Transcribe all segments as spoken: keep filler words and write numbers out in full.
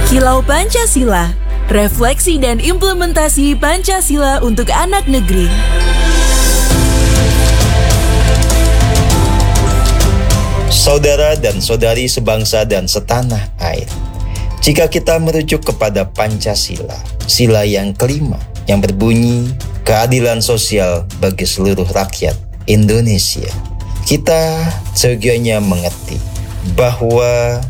Kilau Pancasila, refleksi dan implementasi Pancasila untuk anak negeri. Saudara dan saudari sebangsa dan setanah air, jika kita merujuk kepada Pancasila, sila yang kelima yang berbunyi keadilan sosial bagi seluruh rakyat Indonesia, kita seyogianya mengerti bahwa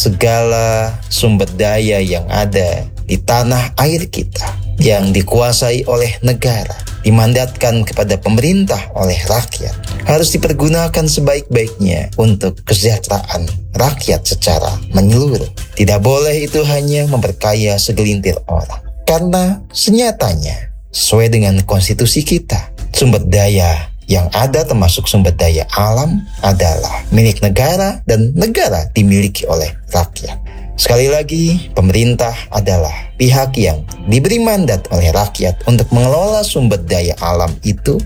segala sumber daya yang ada di tanah air kita yang dikuasai oleh negara, dimandatkan kepada pemerintah oleh rakyat, harus dipergunakan sebaik-baiknya untuk kesejahteraan rakyat secara menyeluruh. Tidak boleh itu hanya memperkaya segelintir orang, karena senyatanya sesuai dengan konstitusi kita, sumber daya yang ada termasuk sumber daya alam adalah milik negara dan negara dimiliki oleh rakyat. Sekali lagi, pemerintah adalah pihak yang diberi mandat oleh rakyat untuk mengelola sumber daya alam itu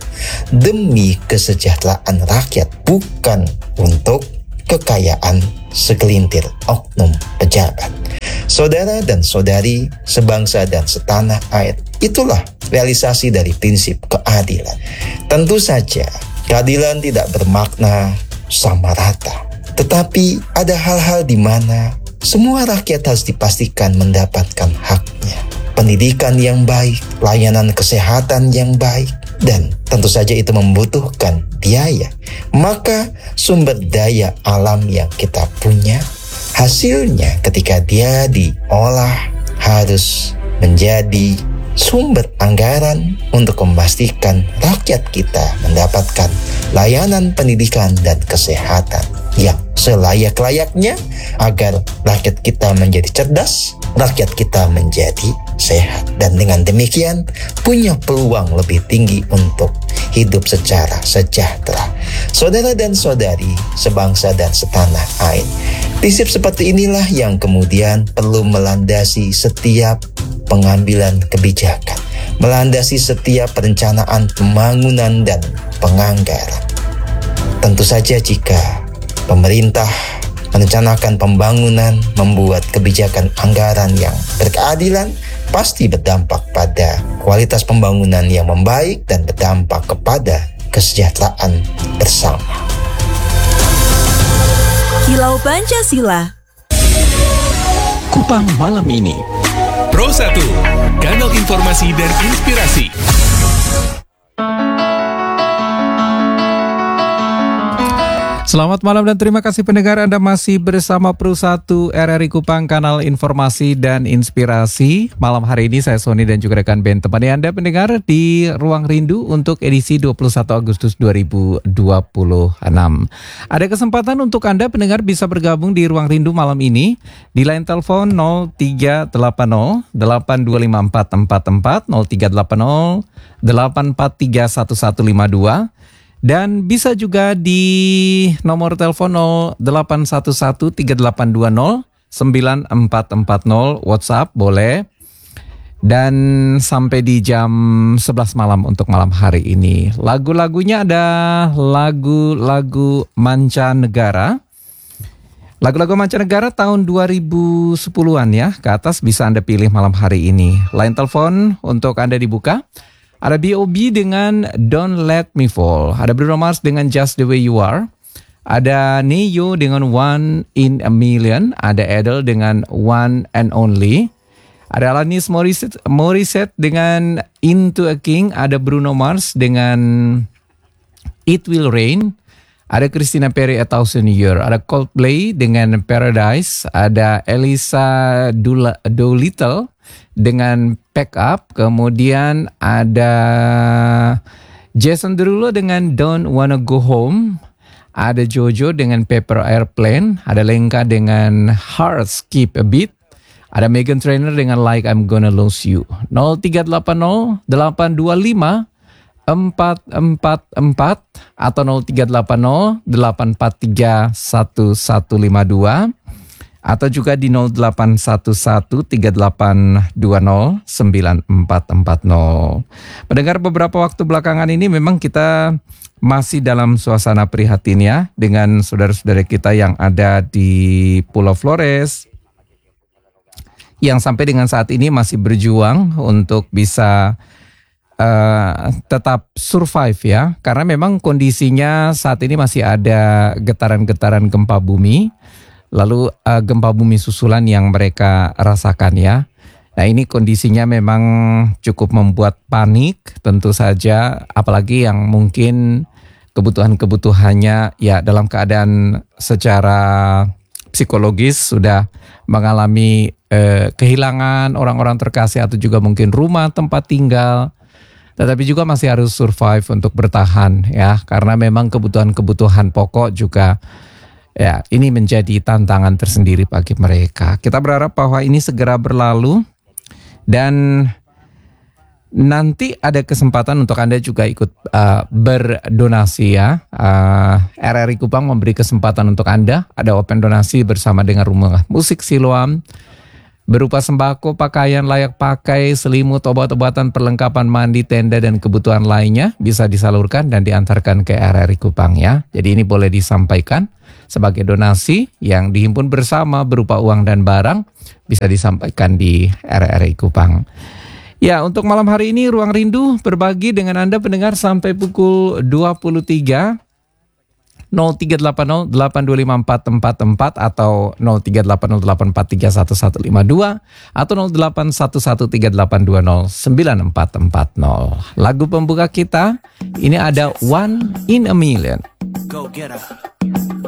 demi kesejahteraan rakyat, bukan untuk kekayaan segelintir oknum pejabat. Saudara dan saudari sebangsa dan setanah air, itulah realisasi dari prinsip keadilan. Tentu saja keadilan tidak bermakna sama rata, tetapi ada hal-hal di mana semua rakyat harus dipastikan mendapatkan haknya. Pendidikan yang baik, layanan kesehatan yang baik, dan tentu saja itu membutuhkan biaya. Maka sumber daya alam yang kita punya, hasilnya ketika dia diolah harus menjadi sumber anggaran untuk memastikan rakyat kita mendapatkan layanan pendidikan dan kesehatan yang selayak-layaknya agar rakyat kita menjadi cerdas, rakyat kita menjadi sehat, dan dengan demikian punya peluang lebih tinggi untuk hidup secara sejahtera. Saudara dan saudari sebangsa dan setanah air, prinsip seperti inilah yang kemudian perlu melandasi setiap pengambilan kebijakan, melandasi setiap perencanaan pembangunan dan penganggaran. Tentu saja jika pemerintah merencanakan pembangunan, membuat kebijakan anggaran yang berkeadilan, pasti berdampak pada kualitas pembangunan yang membaik dan berdampak kepada kesejahteraan bersama. Kilau Pancasila. Kupang malam ini. Pro satu, kanal informasi dan inspirasi. Selamat malam dan terima kasih pendengar, Anda masih bersama Pro satu R R I Kupang, kanal informasi dan inspirasi. Malam hari ini saya Sony dan juga rekan band temani Anda pendengar di Ruang Rindu untuk edisi dua puluh satu Agustus dua ribu dua puluh enam. Ada kesempatan untuk Anda pendengar bisa bergabung di Ruang Rindu malam ini di line telepon nol tiga delapan nol delapan dua lima empat empat empat, nol tiga delapan nol delapan empat tiga satu satu lima dua. Dan bisa juga di nomor telepon nol delapan satu satu tiga delapan dua nol sembilan empat empat nol, WhatsApp boleh. Dan sampai di jam sebelas malam untuk malam hari ini. Lagu-lagunya ada lagu-lagu mancanegara. Lagu-lagu mancanegara tahun dua ribu sepuluhan ya, ke atas bisa Anda pilih malam hari ini. Line telepon untuk Anda dibuka. Ada B O B dengan Don't Let Me Fall. Ada Bruno Mars dengan Just The Way You Are. Ada Neo dengan One in a Million. Ada Adele dengan One and Only. Ada Alanis Morissette, Morissette dengan Into a King. Ada Bruno Mars dengan It Will Rain. Ada Christina Perri A Thousand Year. Ada Coldplay dengan Paradise. Ada Elisa Doolittle dengan Pack Up. Kemudian ada Jason Derulo dengan Don't Wanna Go Home. Ada Jojo dengan Paper Airplane. Ada Lenka dengan Hearts Keep a Beat. Ada Meghan Trainor dengan Like I'm Gonna Lose You. nol tiga delapan nol delapan dua lima empat empat empat atau nol tiga delapan nol delapan empat tiga satu satu lima dua. Atau juga di nol delapan satu satu tiga delapan dua nol sembilan empat empat nol. Pendengar, beberapa waktu belakangan ini memang kita masih dalam suasana prihatin ya, dengan saudara-saudara kita yang ada di Pulau Flores yang sampai dengan saat ini masih berjuang untuk bisa uh, tetap survive ya. Karena memang kondisinya saat ini masih ada getaran-getaran gempa bumi. Lalu uh, gempa bumi susulan yang mereka rasakan ya. Nah ini kondisinya memang cukup membuat panik tentu saja, apalagi yang mungkin kebutuhan-kebutuhannya ya dalam keadaan secara psikologis sudah mengalami eh, kehilangan orang-orang terkasih atau juga mungkin rumah tempat tinggal. Tetapi juga masih harus survive untuk bertahan ya, karena memang kebutuhan-kebutuhan pokok juga ya ini menjadi tantangan tersendiri bagi mereka. Kita berharap bahwa ini segera berlalu. Dan nanti ada kesempatan untuk Anda juga ikut uh, berdonasi ya. Uh, R R I Kupang memberi kesempatan untuk Anda. Ada open donasi bersama dengan Rumah Musik Siloam. Berupa sembako, pakaian layak pakai, selimut, obat-obatan, perlengkapan mandi, tenda, dan kebutuhan lainnya bisa disalurkan dan diantarkan ke R R I Kupang ya. Jadi ini boleh disampaikan sebagai donasi yang dihimpun bersama berupa uang dan barang bisa disampaikan di R R I Kupang. Ya, untuk malam hari ini Ruang Rindu berbagi dengan Anda pendengar sampai pukul dua puluh tiga. nol tiga delapan nol delapan dua lima empat empat empat atau nol tiga delapan nol delapan empat tiga satu satu lima dua atau nol delapan satu satu tiga delapan dua nol sembilan empat empat nol. Lagu pembuka kita ini ada One in a Million. Go get her.